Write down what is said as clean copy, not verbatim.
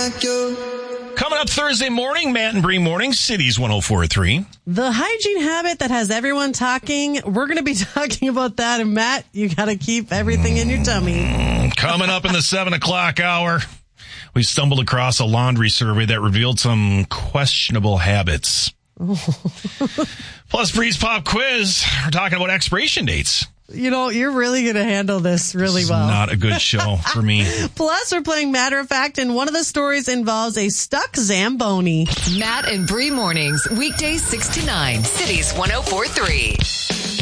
like you. Coming up Thursday morning, Matt and Bree Morning, Cities 104.3. The hygiene habit that has everyone talking. We're going to be talking about that. And Matt, you got to keep everything in your tummy. Coming up in the 7 o'clock hour, we stumbled across a laundry survey that revealed some questionable habits. Plus, Bree's Pop Quiz. We're talking about expiration dates. You know, you're really going to handle this really well. Not a good show for me. Plus, we're playing Matter of Fact, and one of the stories involves a stuck Zamboni. Matt and Bree Mornings, weekdays 6 to 9, Cities 104.3.